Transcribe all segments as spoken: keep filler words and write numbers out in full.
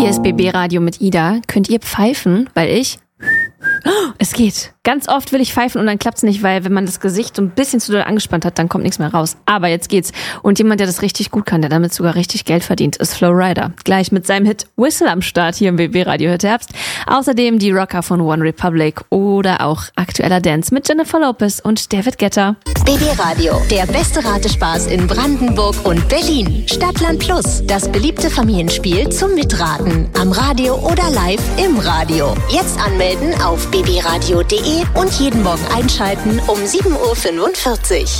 Hier ist B B Radio mit Ida. Könnt ihr pfeifen? Weil ich... Oh, es geht. Ganz oft will ich pfeifen und dann klappt's nicht, weil wenn man das Gesicht so ein bisschen zu doll angespannt hat, dann kommt nichts mehr raus. Aber jetzt geht's. Und jemand, der das richtig gut kann, der damit sogar richtig Geld verdient, ist Flo Rida. Gleich mit seinem Hit Whistle am Start hier im B B Radio heute Herbst. Außerdem die Rocker von One Republic oder auch aktueller Dance mit Jennifer Lopez und David Guetta. B B Radio, der beste Ratespaß in Brandenburg und Berlin. Stadtland Plus, das beliebte Familienspiel zum Mitraten. Am Radio oder live im Radio. Jetzt anmelden auf b b radio punkt d e und jeden Morgen einschalten um sieben Uhr fünfundvierzig.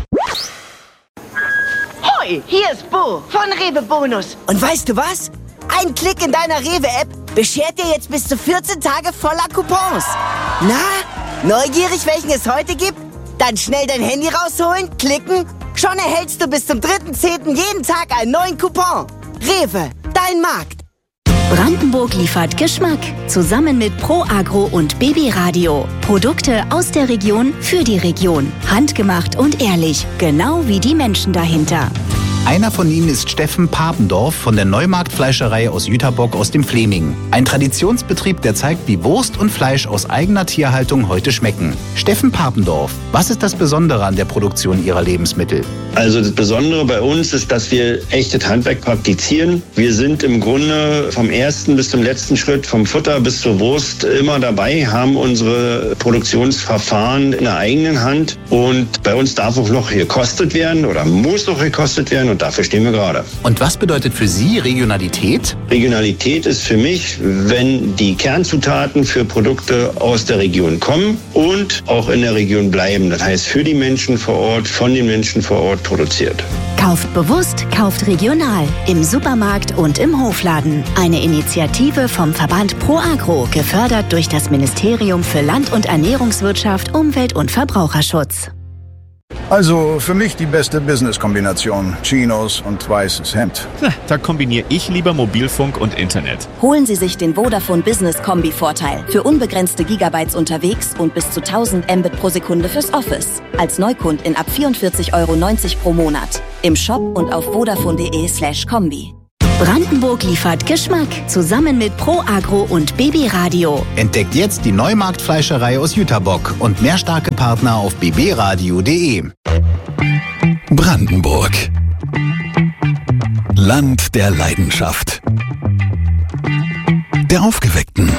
Hoi, hier ist Bo von Rewe Bonus. Und weißt du was? Ein Klick in deiner Rewe-App beschert dir jetzt bis zu vierzehn Tage voller Coupons. Na, neugierig, welchen es heute gibt? Dann schnell dein Handy rausholen, klicken. Schon erhältst du bis zum dritten zehnten jeden Tag einen neuen Coupon. Rewe, dein Markt. Brandenburg liefert Geschmack. Zusammen mit Pro Agro und B B Radio. Produkte aus der Region für die Region. Handgemacht und ehrlich. Genau wie die Menschen dahinter. Einer von ihnen ist Steffen Papendorf von der Neumarktfleischerei aus Jüterbock aus dem Fleming. Ein Traditionsbetrieb, der zeigt, wie Wurst und Fleisch aus eigener Tierhaltung heute schmecken. Steffen Papendorf, was ist das Besondere an der Produktion Ihrer Lebensmittel? Also das Besondere bei uns ist, dass wir echtes Handwerk praktizieren. Wir sind im Grunde vom ersten bis zum letzten Schritt, vom Futter bis zur Wurst immer dabei, haben unsere Produktionsverfahren in der eigenen Hand. Und bei uns darf auch noch gekostet werden oder muss auch gekostet werden. Und dafür stehen wir gerade. Und was bedeutet für Sie Regionalität? Regionalität ist für mich, wenn die Kernzutaten für Produkte aus der Region kommen und auch in der Region bleiben. Das heißt, für die Menschen vor Ort, von den Menschen vor Ort produziert. Kauft bewusst, kauft regional. Im Supermarkt und im Hofladen. Eine Initiative vom Verband Pro Agro, gefördert durch das Ministerium für Land- und Ernährungswirtschaft, Umwelt- und Verbraucherschutz. Also für mich die beste Business-Kombination. Chinos und weißes Hemd. Da kombiniere ich lieber Mobilfunk und Internet. Holen Sie sich den Vodafone Business Kombi-Vorteil. Für unbegrenzte Gigabytes unterwegs und bis zu tausend Mbit pro Sekunde fürs Office. Als Neukundin ab vierundvierzig Euro neunzig pro Monat. Im Shop und auf vodafone.de slash Kombi. Brandenburg liefert Geschmack. Zusammen mit Pro Agro und B B Radio. Entdeckt jetzt die Neumarktfleischerei aus Jüterbock und mehr starke Partner auf b b radio punkt d e. Brandenburg. Land der Leidenschaft. Der Aufgeweckten.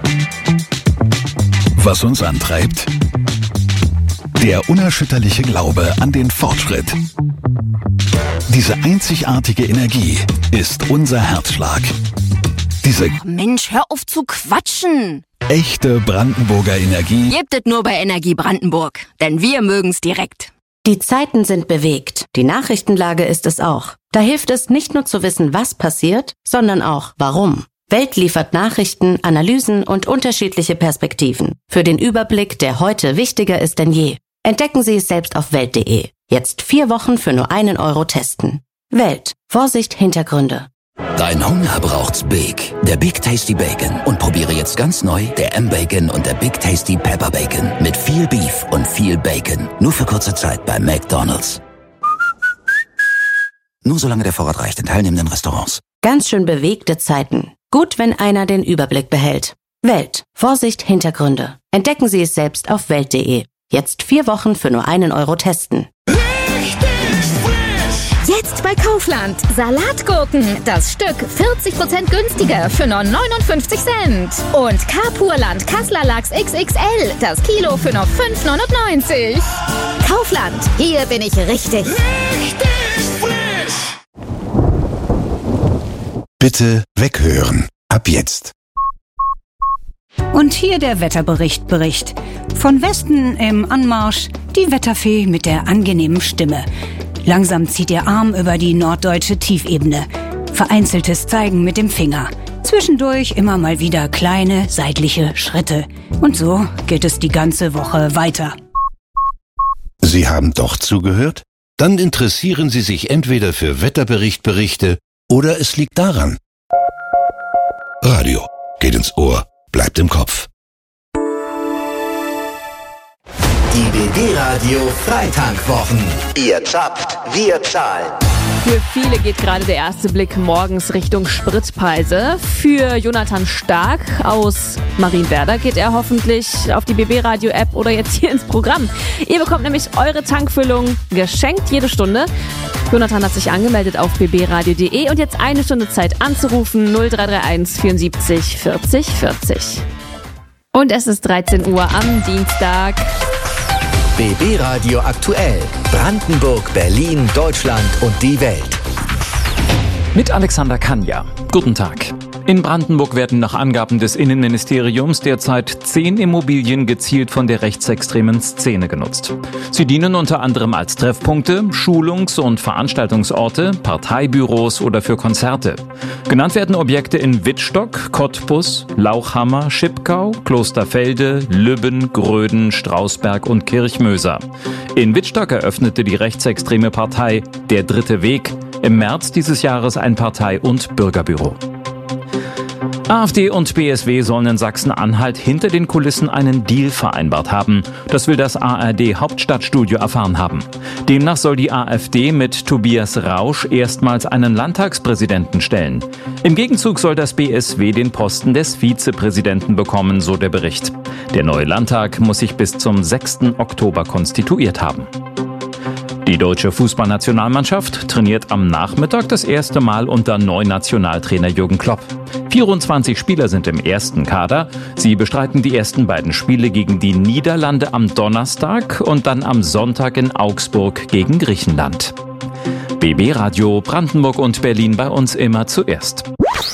Was uns antreibt? Der unerschütterliche Glaube an den Fortschritt. Diese einzigartige Energie ist unser Herzschlag. Diese Mensch, hör auf zu quatschen! Echte Brandenburger Energie Gebt es nur bei Energie Brandenburg, denn wir mögen's direkt. Die Zeiten sind bewegt. Die Nachrichtenlage ist es auch. Da hilft es nicht nur zu wissen, was passiert, sondern auch warum. Welt liefert Nachrichten, Analysen und unterschiedliche Perspektiven. Für den Überblick, der heute wichtiger ist denn je. Entdecken Sie es selbst auf welt punkt de. Jetzt vier Wochen für nur einen Euro testen. Welt. Vorsicht, Hintergründe. Dein Hunger braucht's Big. Der Big Tasty Bacon. Und probiere jetzt ganz neu der M-Bacon und der Big Tasty Pepper Bacon. Mit viel Beef und viel Bacon. Nur für kurze Zeit bei McDonald's. Nur solange der Vorrat reicht in teilnehmenden Restaurants. Ganz schön bewegte Zeiten. Gut, wenn einer den Überblick behält. Welt. Vorsicht, Hintergründe. Entdecken Sie es selbst auf welt punkt de. Jetzt vier Wochen für nur einen Euro testen. Jetzt bei Kaufland. Salatgurken. Das Stück vierzig Prozent günstiger für nur neunundfünfzig Cent. Und Carpurland Kassler Lachs X X L. Das Kilo für nur fünf neunundneunzig. Kaufland. Hier bin ich richtig. Richtig frisch. Bitte weghören. Ab jetzt. Und hier der Wetterbericht Bericht. Von Westen im Anmarsch die Wetterfee mit der angenehmen Stimme. Langsam zieht ihr Arm über die norddeutsche Tiefebene. Vereinzeltes Zeigen mit dem Finger. Zwischendurch immer mal wieder kleine seitliche Schritte. Und so geht es die ganze Woche weiter. Sie haben doch zugehört? Dann interessieren Sie sich entweder für Wetterberichtberichte oder es liegt daran. Radio geht ins Ohr, bleibt im Kopf. Die B B Radio Freitankwochen. Ihr zappt, wir zahlen. Für viele geht gerade der erste Blick morgens Richtung Spritpreise. Für Jonathan Stark aus Marienwerder geht er hoffentlich auf die B B Radio App oder jetzt hier ins Programm. Ihr bekommt nämlich eure Tankfüllung geschenkt jede Stunde. Jonathan hat sich angemeldet auf b b radio punkt d e und jetzt eine Stunde Zeit anzurufen. null drei drei eins vierundsiebzig vierzig vierzig. Und es ist dreizehn Uhr am Dienstag. B B Radio aktuell. Brandenburg, Berlin, Deutschland und die Welt. Mit Alexander Kanja. Guten Tag. In Brandenburg werden nach Angaben des Innenministeriums derzeit zehn Immobilien gezielt von der rechtsextremen Szene genutzt. Sie dienen unter anderem als Treffpunkte, Schulungs- und Veranstaltungsorte, Parteibüros oder für Konzerte. Genannt werden Objekte in Wittstock, Cottbus, Lauchhammer, Schipkau, Klosterfelde, Lübben, Gröden, Strausberg und Kirchmöser. In Wittstock eröffnete die rechtsextreme Partei Der Dritte Weg im März dieses Jahres ein Partei- und Bürgerbüro. AfD und B S W sollen in Sachsen-Anhalt hinter den Kulissen einen Deal vereinbart haben. Das will das A R D-Hauptstadtstudio erfahren haben. Demnach soll die AfD mit Tobias Rausch erstmals einen Landtagspräsidenten stellen. Im Gegenzug soll das B S W den Posten des Vizepräsidenten bekommen, so der Bericht. Der neue Landtag muss sich bis zum sechsten Oktober konstituiert haben. Die deutsche Fußballnationalmannschaft trainiert am Nachmittag das erste Mal unter Neunationaltrainer Jürgen Klopp. vierundzwanzig Spieler sind im ersten Kader. Sie bestreiten die ersten beiden Spiele gegen die Niederlande am Donnerstag und dann am Sonntag in Augsburg gegen Griechenland. B B Radio Brandenburg und Berlin bei uns immer zuerst.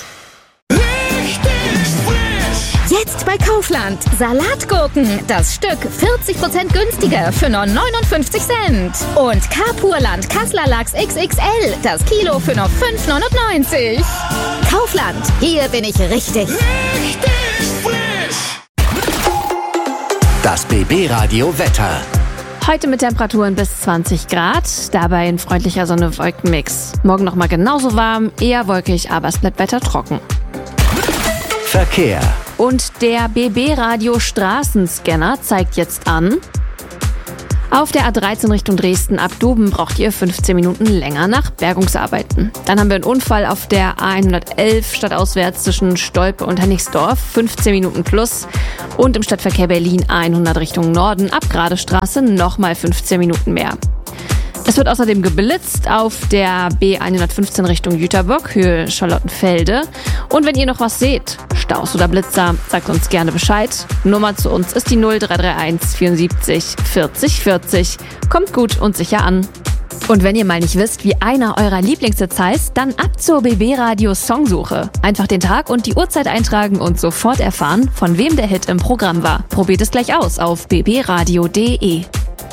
Jetzt bei Kaufland. Salatgurken. Das Stück vierzig Prozent günstiger für nur neunundfünfzig Cent. Und Kapurland Kasseler Lachs X X L. Das Kilo für nur fünf neunundneunzig. Kaufland. Hier bin ich richtig. Richtig frisch. Das B B Radio Wetter. Heute mit Temperaturen bis zwanzig Grad, dabei ein freundlicher Sonne-Wolken-Mix. Morgen nochmal genauso warm, eher wolkig, aber es bleibt weiter trocken. Verkehr. Und der B B Radio Straßenscanner zeigt jetzt an: Auf der A dreizehn Richtung Dresden ab Duben braucht ihr fünfzehn Minuten länger nach Bergungsarbeiten. Dann haben wir einen Unfall auf der A hundertelf stadtauswärts zwischen Stolpe und Hennigsdorf, fünfzehn Minuten plus. Und im Stadtverkehr Berlin A hundert Richtung Norden ab Gradestraße nochmal fünfzehn Minuten mehr. Es wird außerdem geblitzt auf der B hundertfünfzehn Richtung Jüterbock, Höhe Charlottenfelde. Und wenn ihr noch was seht, Staus oder Blitzer, sagt uns gerne Bescheid. Nummer zu uns ist die null drei drei eins vierundsiebzig vierzig vierzig. Kommt gut und sicher an. Und wenn ihr mal nicht wisst, wie einer eurer Lieblingshits heißt, dann ab zur B B Radio Songsuche. Einfach den Tag und die Uhrzeit eintragen und sofort erfahren, von wem der Hit im Programm war. Probiert es gleich aus auf b b radio punkt d e.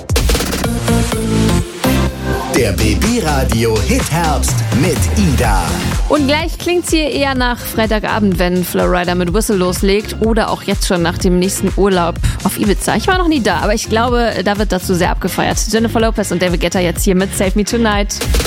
Der B B Radio Hit-Herbst mit Ida. Und gleich klingt's hier eher nach Freitagabend, wenn Flowrider mit Whistle loslegt, oder auch jetzt schon nach dem nächsten Urlaub auf Ibiza. Ich war noch nie da, aber ich glaube, da wird dazu sehr abgefeiert. Jennifer Lopez und David Guetta jetzt hier mit Save Me Tonight.